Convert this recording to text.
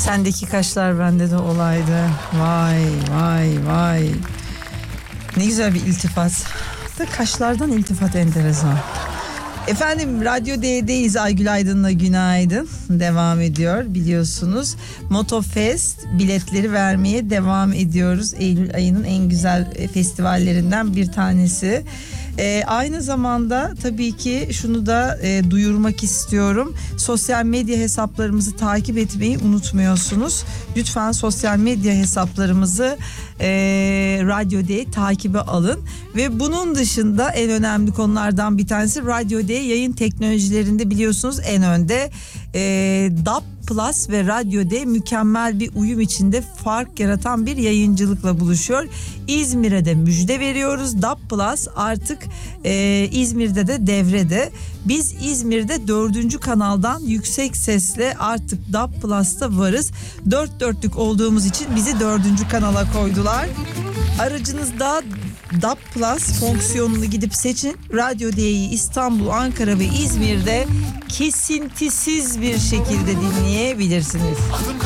Sendeki kaşlar bende de olaydı. Vay vay vay. Ne güzel bir iltifat. Da kaşlardan iltifat enteresan. Efendim Radyo D'deyiz. Aygül Aydın'la günaydın. Devam ediyor biliyorsunuz. Motofest biletleri vermeye devam ediyoruz. Eylül ayının en güzel festivallerinden bir tanesi. Aynı zamanda tabii ki şunu da duyurmak istiyorum. Sosyal medya hesaplarımızı takip etmeyi unutmuyorsunuz. Lütfen sosyal medya hesaplarımızı Radyo D takibe alın. Ve bunun dışında en önemli konulardan bir tanesi Radyo D yayın teknolojilerinde biliyorsunuz en önde. DAB Plus ve Radyo D mükemmel bir uyum içinde fark yaratan bir yayıncılıkla buluşuyor. İzmir'e de müjde veriyoruz. DAB Plus artık İzmir'de de devrede. Biz İzmir'de 4. kanaldan yüksek sesle artık DAB Plus'ta varız. 4 dörtlük olduğumuz için bizi 4. kanala koydular. Aracınızda DAB Plus fonksiyonunu gidip seçin. Radyo D'yi İstanbul, Ankara ve İzmir'de kesintisiz bir şekilde dinleyebilirsiniz.